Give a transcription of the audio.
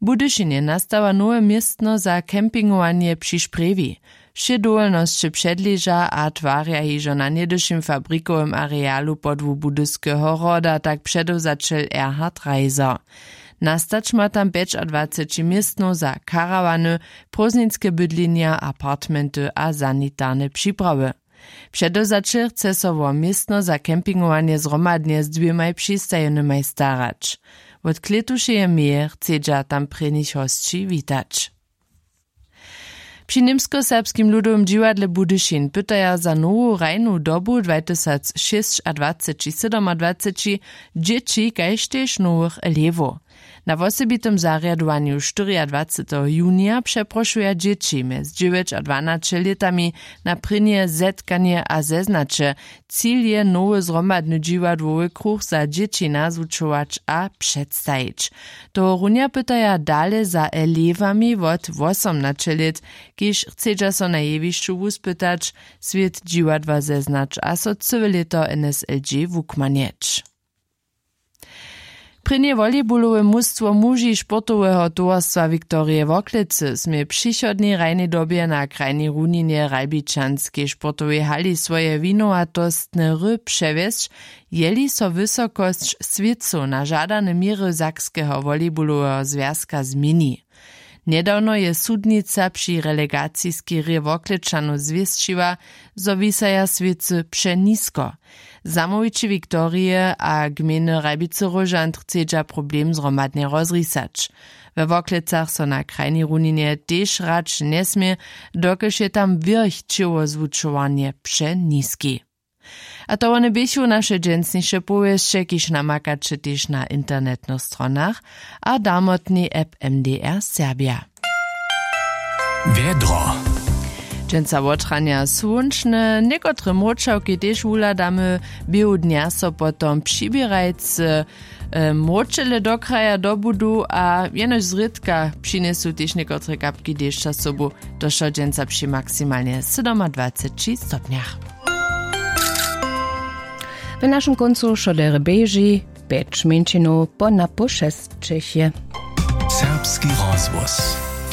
Budyšinie nastała nowe miestno za kempingowanie przy Szprewi. Wše dowolnosće předleža a tvarja hižo na niedyšim fabrikovym arealu podwu Budyskeho roda, tak předozačel Erhard Reiser. Nastać ma tam 25 miestno za karawany, próżnickie bydlinia, apartmenty a sanitarne przyprawy. Předozačel chce sowo miestno za kempingowanie zhromadnie z 2 przystajonymi starać. Od kletušeje meer chcedža tam prenich hostči witać. Przy Niemsko-Serbskim ludowym dziwadle Budyšin pytaja za nową rajnu dobu 2026 a 2027 dzieci kaž tež nowych elewów. Na wosebitom zariadowaniu 24 junia przeproszuje dzieci mez 9 a 12 latami na prynie zetkanie a zeznacze. Cíl je nowy zromadny dziwadłowy kruch za dzieci nazwučować a przedstajić. To runia pytaja dale za elewami od 18 lat, kiż chcedza so na jewiszczu wuspytać, swiet dziwadła zeznacz a so całe leto NSLG wukmanieć. Prynie volejbolowe mustwo muži sportowego towarstwa Wiktorie Woklicy sme przychodnej rajnej dobie na krajnej runinie Rajbičanskiej sportowej hali swoje winowatostne ry przewieźć, jeli so wysokość świecu na żadane miry Sakskiego volejbolowego związka zmieni. Niedawno je sudnica przy relegacijskiej ry Wokličanu zwieszczyła, zo wisaja świecy przenisko. Zamowiči Wiktorie a gminy Rajbice-Rožant chcedža problem zromadnie rozrisać. We Woklicach so na krajnej runinie tež rać nesmie, dokelž je tam wirchčivo zwučovanie przeniski. A to one biešu naše dženstniše powieszcze, kiž namakače tež na internetnych stronach a damotný app MDR Serbia. Vedro. Dženca wotranja słončne, niekotre mročavky tež wuladamy, biehu dnia so potom přibierajc mročele do kraja do budu a jenož zrytka přinesu tež niekotre kapki dešća sobu, došlo dženca przy maksymalnie 27 stopniach. W naszym końcu szodere beži, 5 minut po na po 6 Čechie. Serbski rozvoz.